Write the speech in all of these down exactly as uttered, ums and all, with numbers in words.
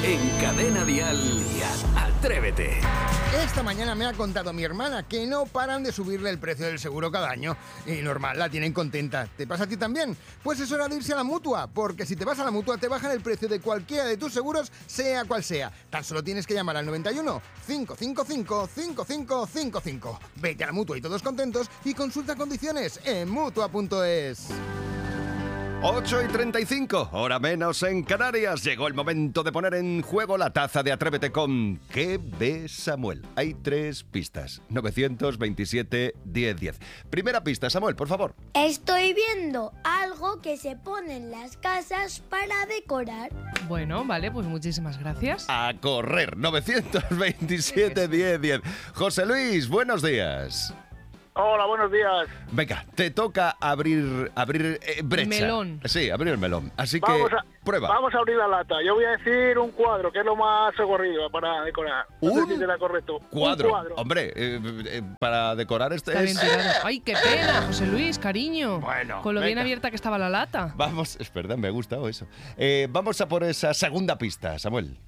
En Cadena Dial, Atrévete. Esta mañana me ha contado mi hermana que no paran de subirle el precio del seguro cada año. Y normal, la tienen contenta. ¿Te pasa a ti también? Pues es hora de irse a la Mutua, porque si te vas a la Mutua te bajan el precio de cualquiera de tus seguros, sea cual sea. Tan solo tienes que llamar al noventa y uno, cinco cinco cinco, cinco cinco cinco cinco. Vete a la Mutua y todos contentos y consulta condiciones en Mutua punto es. ocho y treinta y cinco, hora menos en Canarias. Llegó el momento de poner en juego la taza de Atrévete con ¿Qué ve Samuel? Hay tres pistas. novecientos veintisiete, diez, diez. Primera pista, Samuel, por favor. Estoy viendo algo que se pone en las casas para decorar. Bueno, vale, pues muchísimas gracias. A correr, novecientos veintisiete, diez, diez. José Luis, buenos días. Hola, buenos días. Venga, te toca abrir abrir eh, brecha. El melón. Sí, abrir el melón. Así que Vamos a, prueba. Vamos a abrir la lata. Yo voy a decir un cuadro, que es lo más socorrido para decorar. No sé ¿Un si será correcto. Cuadro. Un cuadro. Hombre, eh, eh, para decorar este Está es... bien tirado. Ay, qué pena, José Luis, cariño. Bueno, Con lo bien venga. abierta que estaba la lata. Vamos, es verdad, me ha gustado eso. Eh, vamos a por esa segunda pista, Samuel.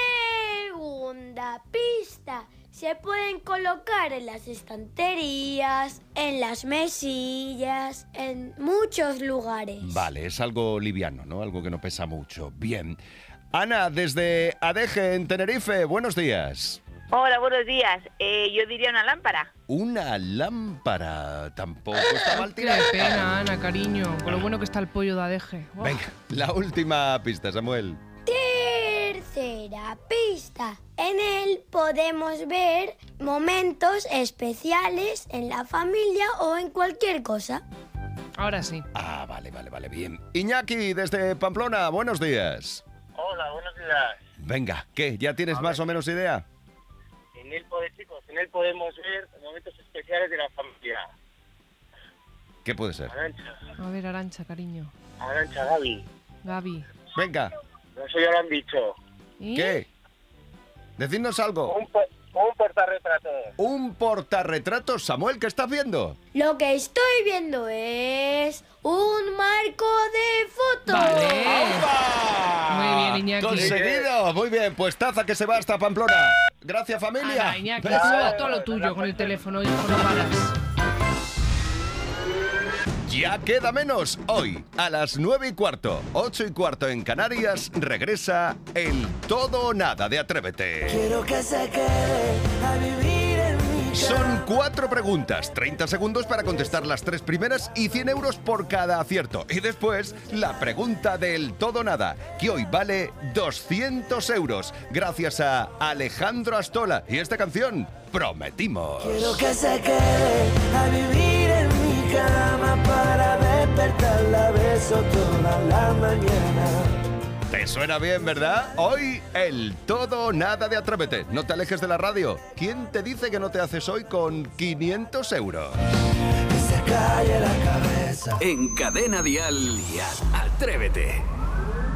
Segunda pista. Se pueden colocar en las estanterías, en las mesillas, en muchos lugares. Vale, es algo liviano, ¿no? Algo que no pesa mucho. Bien. Ana, desde Adeje, en Tenerife, buenos días. Hola, buenos días. Eh, yo diría una lámpara. Una lámpara. Tampoco está mal Qué tirada. pena, Ana, cariño. Con lo bueno que está el pollo de Adeje. Buah. Venga, la última pista, Samuel. Tercera pista. En él podemos ver momentos especiales en la familia o en cualquier cosa. Ahora sí. Ah, vale, vale, vale, bien. Iñaki, desde Pamplona, buenos días. Hola, buenos días. Venga, ¿qué? ¿Ya tienes más o menos idea? En él, pode- chicos, en él podemos ver momentos especiales de la familia. ¿Qué puede ser? Arancha, A ver, Arancha, cariño. Arancha, Gaby. Gaby. Venga, No sé, ya lo han dicho. ¿Y? ¿qué? Decidnos algo. Un, po- un portarretrato. Un portarretratos, Samuel, ¿qué estás viendo? Lo que estoy viendo es un marco de fotos. Vale. ¡Aupa! Muy bien, Iñaki. Conseguido, muy bien. Pues taza que se va hasta Pamplona. Gracias, familia. Ana, Iñaki, Beso. todo, todo lo tuyo con el teléfono, hijo, no paras. Ya queda menos. Hoy, a las nueve y cuarto, ocho y cuarto en Canarias, regresa el Todo o Nada de Atrévete. Quiero que se quede a vivir en mi casa. Son cuatro preguntas, treinta segundos para contestar las tres primeras y cien euros por cada acierto. Y después, la pregunta del Todo o Nada, que hoy vale doscientos euros, gracias a Alejandro Astola. Y esta canción, Prometimos. Quiero que se quede a vivir en mi cama para despertarla, beso toda la mañana. ¿Te suena bien, verdad? Hoy, el Todo o Nada de Atrévete. No te alejes de la radio. ¿Quién te dice que no te haces hoy con quinientos euros? Que se calle la cabeza. En Cadena Dial, Atrévete.